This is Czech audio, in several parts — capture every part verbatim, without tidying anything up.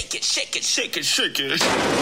shake it, shake it, shake it, shake it.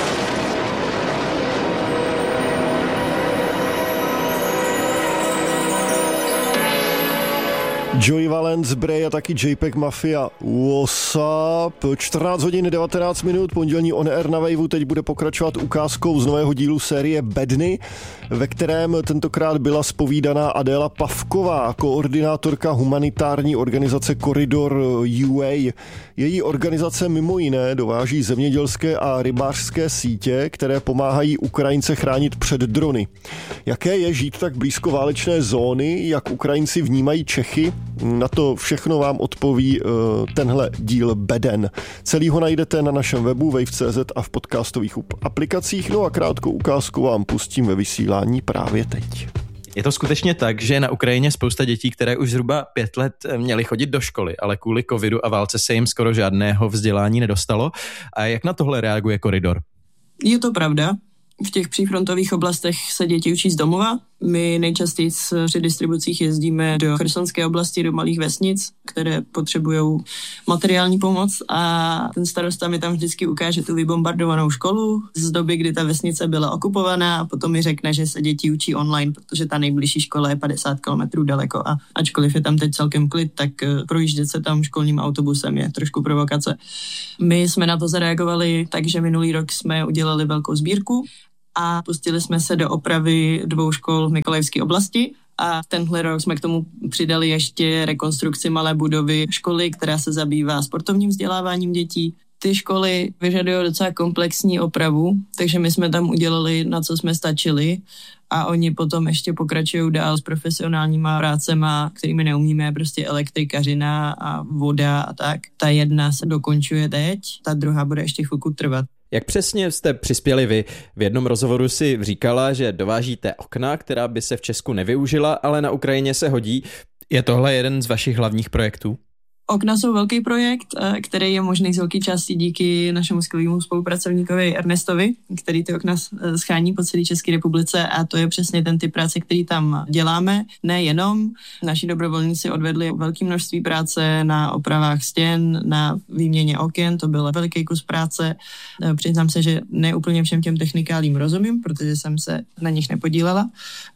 Joey Valence, Bray a taky JPEG Mafia. What's up? čtrnáct hodin devatenáct minut, pondělní On Air na Waveu teď bude pokračovat ukázkou z nového dílu série Bedny, ve kterém tentokrát byla zpovídaná Adéla Pavková, koordinátorka humanitární organizace Corridor U A. Její organizace mimo jiné dováží zemědělské a rybářské sítě, které pomáhají Ukrajince chránit před drony. Jaké je žít tak blízko válečné zóny, jak Ukrajinci vnímají Čechy? Na to všechno vám odpoví uh, tenhle díl Beden. Celý ho najdete na našem webu wave tečka cé zet a v podcastových aplikacích. No a krátkou ukázku vám pustím ve vysílání právě teď. Je to skutečně tak, že je na Ukrajině spousta dětí, které už zhruba pět let měly chodit do školy, ale kvůli covidu a válce se jim skoro žádného vzdělání nedostalo. A jak na tohle reaguje Corridor? Je to pravda. V těch přífrontových oblastech se děti učí z domova. My nejčastěji při distribucích jezdíme do chersonské oblasti, do malých vesnic, které potřebují materiální pomoc a ten starosta mi tam vždycky ukáže tu vybombardovanou školu z doby, kdy ta vesnice byla okupovaná a potom mi řekne, že se děti učí online, protože ta nejbližší škola je padesát kilometrů daleko a ačkoliv je tam teď celkem klid, tak projíždět se tam školním autobusem je trošku provokace. My jsme na to zareagovali tak, že minulý rok jsme udělali velkou sbírku a pustili jsme se do opravy dvou škol v Mykolajivské oblasti a tenhle rok jsme k tomu přidali ještě rekonstrukci malé budovy školy, která se zabývá sportovním vzděláváním dětí. Ty školy vyžadují docela komplexní opravu, takže my jsme tam udělali, na co jsme stačili a oni potom ještě pokračují dál s profesionálníma prácema, kterými neumíme, prostě elektrikařina a voda a tak. Ta jedna se dokončuje teď, ta druhá bude ještě chvilku trvat. Jak přesně jste přispěli vy? V jednom rozhovoru si říkala, že dovážíte okna, která by se v Česku nevyužila, ale na Ukrajině se hodí. Je tohle jeden z vašich hlavních projektů? Okna jsou velký projekt, který je možný z velké části díky našemu skvělému spolupracovníkovi Ernestovi, který ty okna schání po celé České republice a to je přesně ten typ práce, který tam děláme. Nejenom, naši dobrovolníci odvedli velké množství práce na opravách stěn, na výměně oken, to byl veliký kus práce. Přiznám se, že ne úplně všem těm technikálím rozumím, protože jsem se na nich nepodílela,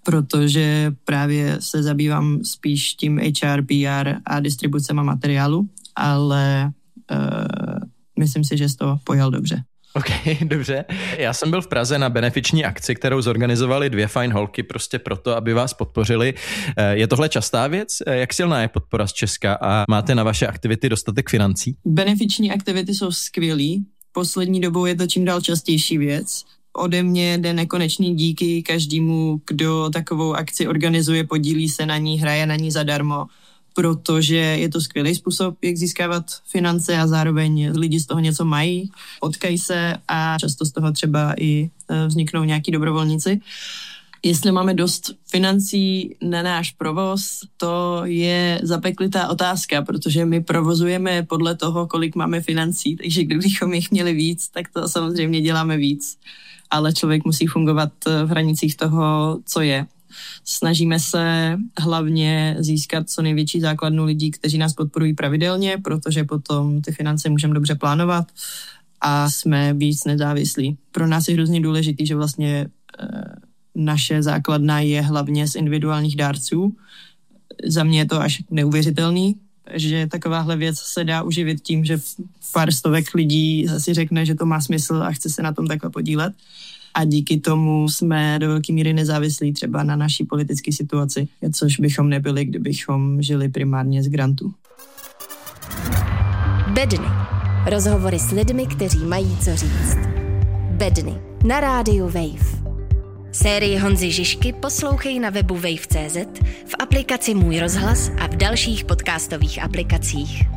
protože právě se zabývám spíš tím H R, P R a distribucema materiálu. ale uh, myslím si, že jsi to pojal dobře. Ok, dobře. Já jsem byl v Praze na benefiční akci, kterou zorganizovali dvě fajn holky prostě proto, aby vás podpořili. Je tohle častá věc? Jak silná je podpora z Česka a máte na vaše aktivity dostatek financí? Benefiční aktivity jsou skvělý. Poslední dobou je to čím dál častější věc. Ode mě jde nekonečný díky každému, kdo takovou akci organizuje, podílí se na ní, hraje na ní zadarmo, protože je to skvělý způsob, jak získávat finance a zároveň lidi z toho něco mají, potkají se a často z toho třeba i vzniknou nějaký dobrovolníci. Jestli máme dost financí na náš provoz, to je zapeklitá otázka, protože my provozujeme podle toho, kolik máme financí, takže kdybychom jich měli víc, tak to samozřejmě děláme víc. Ale člověk musí fungovat v hranicích toho, co je. Snažíme se hlavně získat co největší základnu lidí, kteří nás podporují pravidelně, protože potom ty finance můžeme dobře plánovat a jsme víc nezávislí. Pro nás je hrozně důležitý, že vlastně e, naše základna je hlavně z individuálních dárců. Za mě je to až neuvěřitelný, že takováhle věc se dá uživit tím, že pár stovek lidí si řekne, že to má smysl a chce se na tom takhle podílet. A díky tomu jsme do velké míry nezávislí třeba na naší politické situaci, což bychom nebyli, kdybychom žili primárně z grantů. Bedny. Rozhovory s lidmi, kteří mají co říct. Bedny. Na rádiu Wave. Sérii Honzy Žižky poslouchej na webu wave tečka cé zet, v aplikaci Můj rozhlas a v dalších podcastových aplikacích.